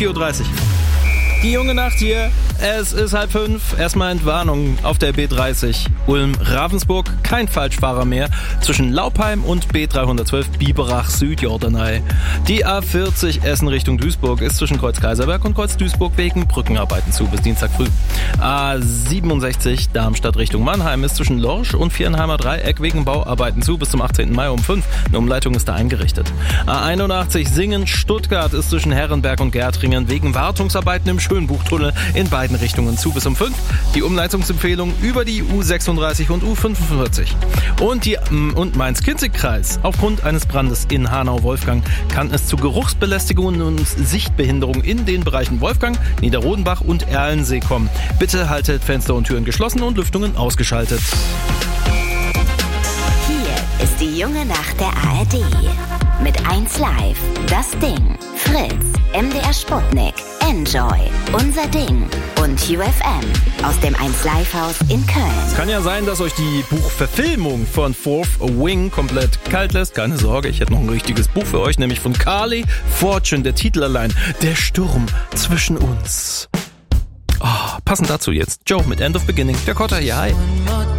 4.30 Uhr. Die junge Nacht hier, es ist 4:30. Erstmal Entwarnung auf der B30 Ulm-Ravensburg. Kein Falschfahrer mehr zwischen Laupheim und B312 Biberach Südjordanei. Die A40 Essen Richtung Duisburg ist zwischen Kreuz Kaiserberg und Kreuz Duisburg wegen Brückenarbeiten zu bis Dienstag früh. A67 Darmstadt Richtung Mannheim ist zwischen Lorsch und Vierenheimer Dreieck wegen Bauarbeiten zu bis zum 18. Mai um 5. Eine Umleitung ist da eingerichtet. A81 Singen-Stuttgart ist zwischen Herrenberg und Gärtringen wegen Wartungsarbeiten im Schönbuchtunnel in beiden Richtungen zu bis um 5. Die Umleitungsempfehlung über die U36 und U45. Und Mainz-Kinzig-Kreis. Aufgrund eines Brandes in Hanau-Wolfgang kann es zu Geruchsbelästigungen und Sichtbehinderung in den Bereichen Wolfgang, Niederrodenbach und Erlensee kommen. Bitte haltet Fenster und Türen geschlossen und Lüftungen ausgeschaltet. Hier ist die junge Nacht der ARD. Mit 1 Live, Das Ding, Fritz, MDR Sputnik, Enjoy, Unser Ding und UFM aus dem 1 Live Haus in Köln. Es kann ja sein, dass euch die Buchverfilmung von Fourth Wing komplett kalt lässt. Keine Sorge, ich hätte noch ein richtiges Buch für euch, nämlich von Carly Fortune, der Titel allein, Der Sturm zwischen uns. Passend dazu jetzt Joe mit End of Beginning. Der Kotter hier, hi.